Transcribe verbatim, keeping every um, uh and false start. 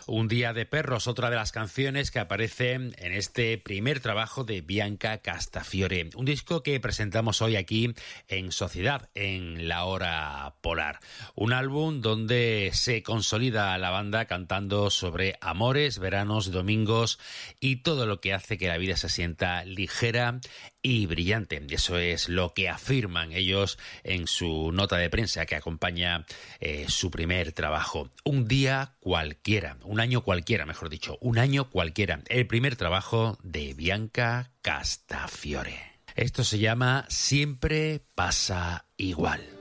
Un día de perros, otra de las canciones que aparece en este primer trabajo de Bianca Castafiore. Un disco que presentamos hoy aquí en Sociedad, en La Hora Polar. Un álbum donde se consolida la banda cantando sobre amores, veranos, domingos y todo lo que hace que la vida se sienta ligera y brillante. Y eso es lo que afirman ellos en su nota de prensa que acompaña eh, su primer trabajo. Un día cualquiera, un año cualquiera, mejor dicho, un año cualquiera. El primer trabajo de Bianca Castafiore. Esto se llama Siempre pasa igual.